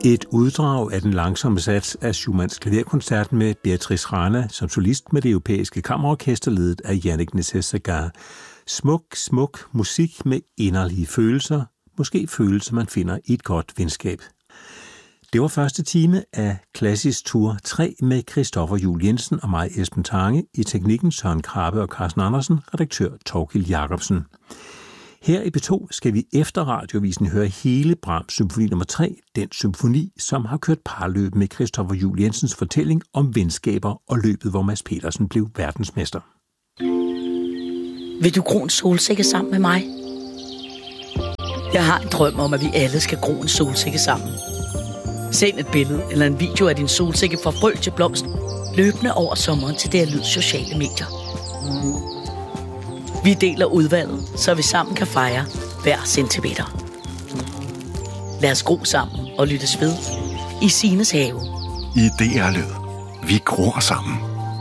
Et uddrag af den langsomme sats af Schumanns klaverkoncert med Beatrice Rana som solist med det europæiske kammerorkester ledet af Yannick Nézet-Séguin. Smuk musik med inderlige følelser, måske følelser man finder i et godt venskab. Det var første time af Klassisk Tour 3 med Christoffer Juel Jensen og mig, Esben Tange, i teknikken Søren Krabbe og Carsten Andersen, redaktør Thorkild Jacobsen. Her i P2 skal vi efter radiovisen høre hele Brahms symfoni nummer 3, den symfoni, som har kørt parløb med Christoffer Juel Jensens fortælling om venskaber og løbet, hvor Mads Petersen blev verdensmester. Vil du gro en solsikke sammen med mig? Jeg har en drøm om, at vi alle skal gro en solsikke sammen. Send et billede eller en video af din solsikke fra frø til blomst, løbende over sommeren til DR Lyds sociale medier. Vi deler udvalget, så vi sammen kan fejre hver centimeter. Lad os gro sammen og lyttes ved i Sines have. I DR Lyd. Vi gror sammen.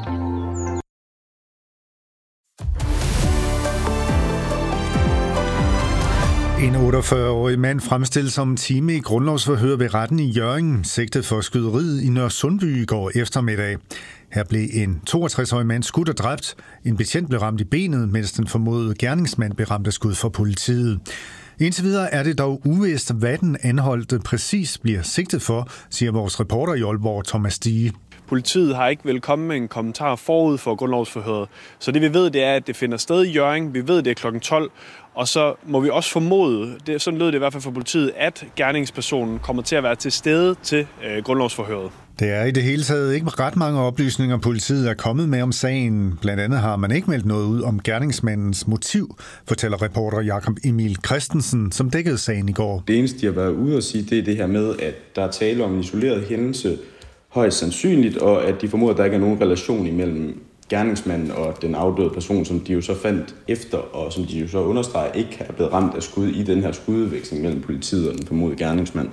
En 48-årig mand fremstilles som en time i grundlovsforhør ved retten i Hjørring, sigtet for skyderiet i Nørresundby i går eftermiddag. Her blev en 62-årig mand skudt og dræbt. En betjent blev ramt i benet, mens den formodede gerningsmand blev ramt af skud fra politiet. Indtil videre er det dog uvist, hvad den anholdte præcis bliver sigtet for, siger vores reporter i Aalborg, Thomas Stige. Politiet har ikke vel kommet med en kommentar forud for grundlovsforhøret. Så det vi ved, det er, at det finder sted i Hjørring. Vi ved, det er kl. 12. Og så må vi også formode, sådan lød det i hvert fald for politiet, at gerningspersonen kommer til at være til stede til grundlovsforhøret. Det er i det hele taget ikke ret mange oplysninger, politiet er kommet med om sagen. Blandt andet har man ikke meldt noget ud om gerningsmandens motiv, fortæller reporter Jakob Emil Christensen, som dækkede sagen i går. Det eneste, de har været ude at sige, det er det her med, at der er tale om en isoleret hændelse, højst sandsynligt, og at de formoder, at der ikke er nogen relation imellem gerningsmanden og den afdøde person, som de jo så fandt efter, og som de jo så understreger ikke er blevet ramt af skud i den her skududveksling mellem politiet og den formodede gerningsmand.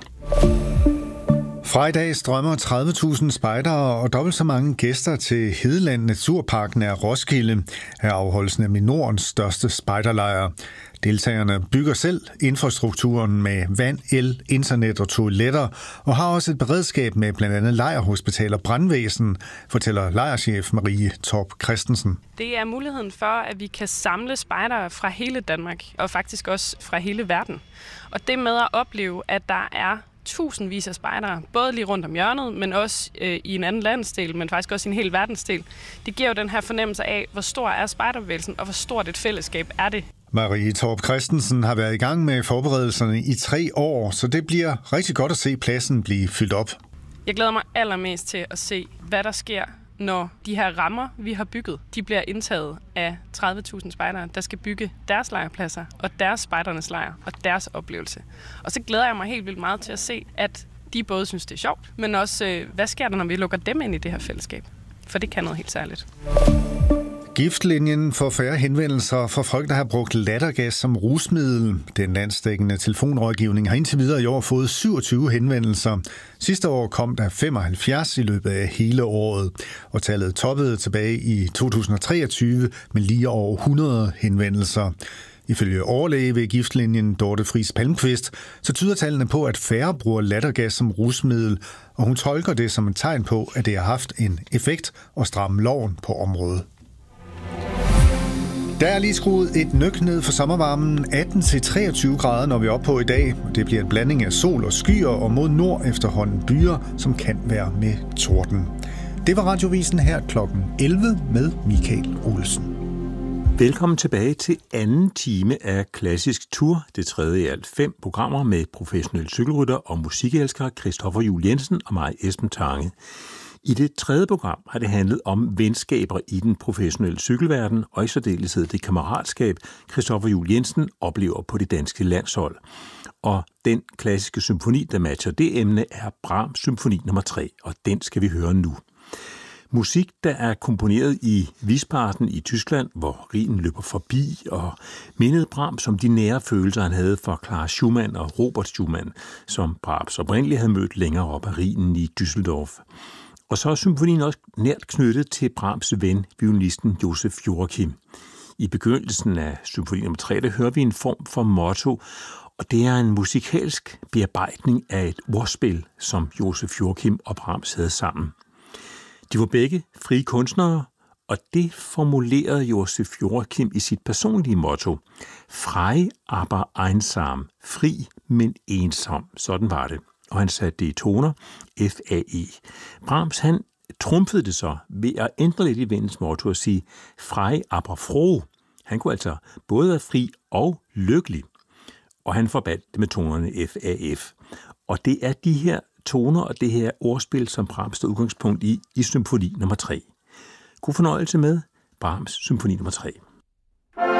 Fra i dag strømmer 30.000 spejdere og dobbelt så mange gæster til Hedeland Naturpark nær Roskilde. Her afholdes nemlig Nordens største spejderlejr. Deltagerne bygger selv infrastrukturen med vand, el, internet og toiletter, og har også et beredskab med blandt andet lejrhospital og brandvæsen, fortæller lejrchef Marie Torp Christensen. Det er muligheden for, at vi kan samle spejdere fra hele Danmark, og faktisk også fra hele verden. Og det med at opleve, at der er tusindvis af spejdere, både lige rundt om hjørnet, men også i en anden landsdel, men faktisk også i en hel verdensdel. Det giver jo den her fornemmelse af, hvor stor er spejderbevægelsen, og hvor stort et fællesskab er det. Marie Torp Christensen har været i gang med forberedelserne i 3 år, så det bliver rigtig godt at se pladsen blive fyldt op. Jeg glæder mig allermest til at se, hvad der sker, når de her rammer, vi har bygget, de bliver indtaget af 30.000 spejdere, der skal bygge deres lejrpladser og deres spejdernes lejr og deres oplevelse. Og så glæder jeg mig helt vildt meget til at se, at de både synes, det er sjovt, men også, hvad sker der, når vi lukker dem ind i det her fællesskab? For det kan noget helt særligt. Giftlinjen får færre henvendelser fra folk, der har brugt lattergas som rusmiddel. Den landsdækkende telefonrådgivning har indtil videre i år fået 27 henvendelser. Sidste år kom der 75 i løbet af hele året, og tallet toppede tilbage i 2023 med lige over 100 henvendelser. Ifølge overlæge ved giftlinjen Dorte Friis Palmqvist, så tyder tallene på, at færre bruger lattergas som rusmiddel, og hun tolker det som et tegn på, at det har haft en effekt at stramme loven på området. Der er lige skruet et nøk ned for sommervarmen, 18-23 grader, når vi er oppe på i dag. Det bliver en blanding af sol og skyer, og mod nord efterhånden byer, som kan være med torden. Det var radiovisen her klokken 11 med Michael Olsen. Velkommen tilbage til anden time af Klassisk Tour, det tredje i alt 5 programmer med professionel cykelrytter og musikelsker Christoffer Juel Jensen og mig, Esben Tange. I det tredje program har det handlet om venskaber i den professionelle cykelverden, og i særdeleshed det kammeratskab, Christoffer Juel Jensen oplever på det danske landshold. Og den klassiske symfoni, der matcher det emne, er Brahms symfoni nummer 3, og den skal vi høre nu. Musik, der er komponeret i Wiesbaden i Tyskland, hvor Rhinen løber forbi, og mindede Brahms om de nære følelser, han havde for Clara Schumann og Robert Schumann, som Brahms oprindeligt havde mødt længere op ad Rhinen i Düsseldorf. Og så er symfonien også nært knyttet til Brahms' ven, violinisten Josef Joachim. I begyndelsen af symfoni nummer 3, der hører vi en form for motto, Og det er en musikalsk bearbejdning af et ordspil, som Josef Joachim og Brahms havde sammen. De var begge frie kunstnere, og det formulerede Josef Joachim i sit personlige motto: Frei, aber einsam. Fri, men ensom. Sådan var det. Og han satte det i toner, F-A-E. Brahms, han trumfede det så ved at ændre lidt i vindens motto og sige frei, aber froh. Han kunne altså både være fri og lykkelig. Og han forbandt det med tonerne F-A-F. Og det er de her toner og det her ordspil, som Brahms står udgangspunkt i symfoni nummer 3. God fornøjelse med Brahms symfoni nummer 3.